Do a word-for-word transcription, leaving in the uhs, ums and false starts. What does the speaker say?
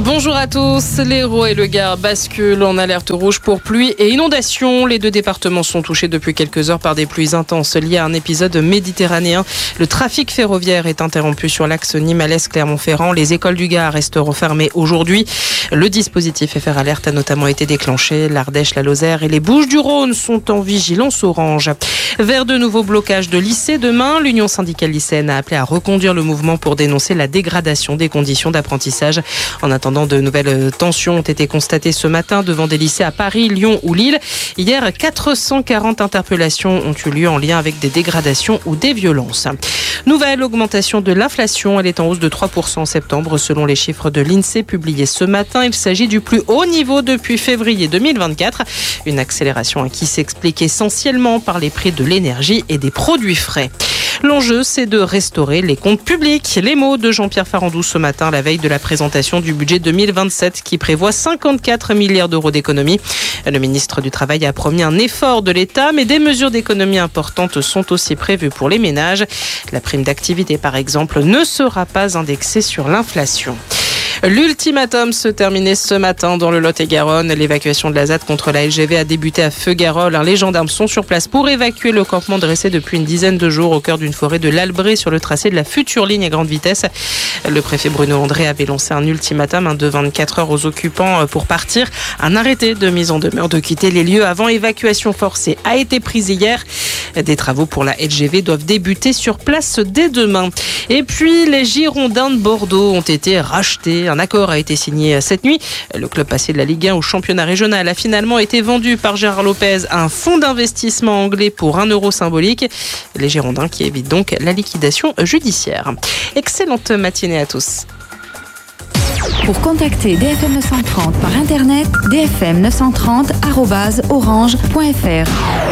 Bonjour à tous. L'Hérault et le Gard basculent en alerte rouge pour pluie et inondation. Les deux départements sont touchés depuis quelques heures par des pluies intenses liées à un épisode méditerranéen. Le trafic ferroviaire est interrompu sur l'axe Nîmes-Alès-Clermont-Ferrand. Les écoles du Gard resteront fermées aujourd'hui. Le dispositif F R Alert a notamment été déclenché. L'Ardèche, la Lozère et les Bouches-du-Rhône sont en vigilance orange. Vers de nouveaux blocages de lycées demain, l'Union syndicale lycéenne a appelé à reconduire le mouvement pour dénoncer la dégradation des conditions d'apprentissage. En attendant, de nouvelles tensions ont été constatées ce matin devant des lycées à Paris, Lyon ou Lille. Hier, quatre cent quarante interpellations ont eu lieu en lien avec des dégradations ou des violences. Nouvelle augmentation de l'inflation. Elle est en hausse de trois pour cent en septembre selon les chiffres de l'INSEE publiés ce matin. Il s'agit du plus haut niveau depuis février deux mille vingt-quatre. Une accélération qui s'explique essentiellement par les prix de l'énergie et des produits frais. L'enjeu, c'est de restaurer les comptes publics. Les mots de Jean-Pierre Farandou ce matin, la veille de la présentation du budget deux mille vingt-sept qui prévoit cinquante-quatre milliards d'euros d'économies. Le ministre du Travail a promis un effort de l'État, mais des mesures d'économie importantes sont aussi prévues pour les ménages. La prime d'activité, par exemple, ne sera pas indexée sur l'inflation. L'ultimatum se terminait ce matin dans le Lot-et-Garonne. L'évacuation de la Z A D contre la L G V a débuté à Feugarolles. Les gendarmes sont sur place pour évacuer le campement dressé depuis une dizaine de jours au cœur d'une forêt de l'Albret sur le tracé de la future ligne à grande vitesse. Le préfet Bruno André avait lancé un ultimatum de vingt-quatre heures aux occupants pour partir. Un arrêté de mise en demeure de quitter les lieux avant évacuation forcée a été pris hier. Des travaux pour la L G V doivent débuter sur place dès demain. Et puis, les Girondins de Bordeaux ont été rachetés. Un accord a été signé cette nuit. Le club passé de la Ligue un au championnat régional a finalement été vendu par Gérard Lopez à un fonds d'investissement anglais pour un euro symbolique. Les Girondins qui évitent donc la liquidation judiciaire. Excellente matinée à tous. Pour contacter D F M neuf cent trente par internet, d f m neuf cent trente arobase orange point f r.